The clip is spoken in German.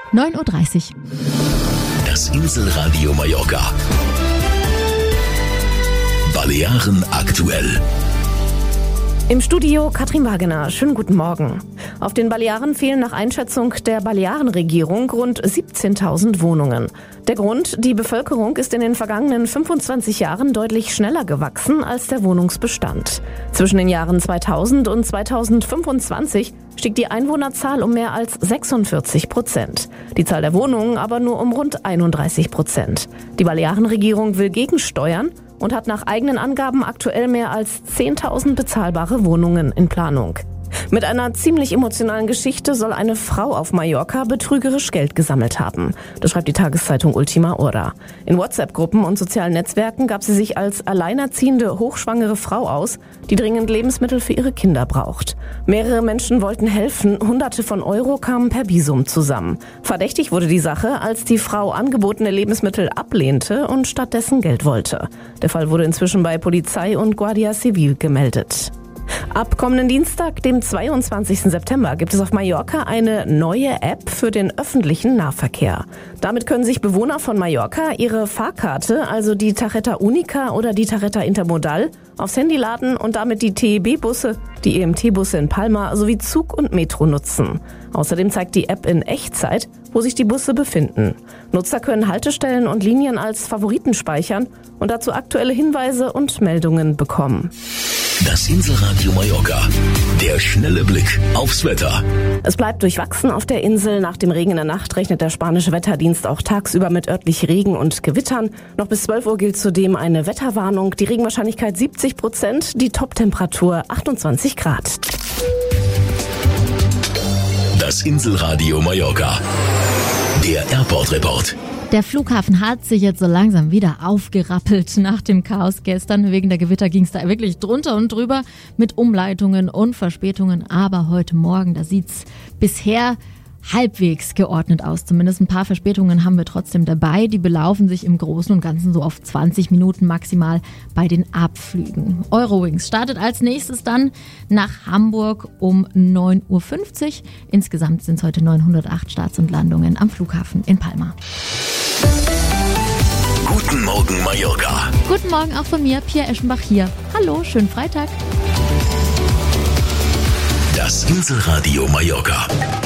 9:30 Uhr. Das Inselradio Mallorca. Balearen aktuell. Im Studio Katrin Wagener. Schönen guten Morgen. Auf den Balearen fehlen nach Einschätzung der Balearenregierung rund 17.000 Wohnungen. Der Grund: die Bevölkerung ist in den vergangenen 25 Jahren deutlich schneller gewachsen als der Wohnungsbestand. Zwischen den Jahren 2000 und 2025 stieg die Einwohnerzahl um mehr als 46%. Die Zahl der Wohnungen aber nur um rund 31%. Die Balearenregierung will gegensteuern und hat nach eigenen Angaben aktuell mehr als 10.000 bezahlbare Wohnungen in Planung. Mit einer ziemlich emotionalen Geschichte soll eine Frau auf Mallorca betrügerisch Geld gesammelt haben. Das schreibt die Tageszeitung Ultima Hora. In WhatsApp-Gruppen und sozialen Netzwerken gab sie sich als alleinerziehende, hochschwangere Frau aus, die dringend Lebensmittel für ihre Kinder braucht. Mehrere Menschen wollten helfen, Hunderte von Euro kamen per Visum zusammen. Verdächtig wurde die Sache, als die Frau angebotene Lebensmittel ablehnte und stattdessen Geld wollte. Der Fall wurde inzwischen bei Polizei und Guardia Civil gemeldet. Ab kommenden Dienstag, dem 22. September, gibt es auf Mallorca eine neue App für den öffentlichen Nahverkehr. Damit können sich Bewohner von Mallorca ihre Fahrkarte, also die Tarjeta Única oder die Tarjeta Intermodal, aufs Handy laden und damit die TEB-Busse, die EMT-Busse in Palma sowie Zug und Metro nutzen. Außerdem zeigt die App in Echtzeit, wo sich die Busse befinden. Nutzer können Haltestellen und Linien als Favoriten speichern und dazu aktuelle Hinweise und Meldungen bekommen. Das Inselradio Mallorca. Der schnelle Blick aufs Wetter. Es bleibt durchwachsen auf der Insel. Nach dem Regen in der Nacht rechnet der spanische Wetterdienst auch tagsüber mit örtlich Regen und Gewittern. Noch bis 12 Uhr gilt zudem eine Wetterwarnung. Die Regenwahrscheinlichkeit 70%, die Toptemperatur 28 Grad. Das Inselradio Mallorca. Der Airport-Report. Der Flughafen hat sich jetzt so langsam wieder aufgerappelt nach dem Chaos gestern. Wegen der Gewitter ging es da wirklich drunter und drüber mit Umleitungen und Verspätungen. Aber heute Morgen, da sieht's bisher halbwegs geordnet aus. Zumindest ein paar Verspätungen haben wir trotzdem dabei. Die belaufen sich im Großen und Ganzen so auf 20 Minuten maximal bei den Abflügen. Eurowings startet als nächstes dann nach Hamburg um 9:50 Uhr. Insgesamt sind es heute 908 Starts und Landungen am Flughafen in Palma. Guten Morgen, Mallorca. Guten Morgen auch von mir, Pia Eschenbach hier. Hallo, schönen Freitag. Das Inselradio Mallorca.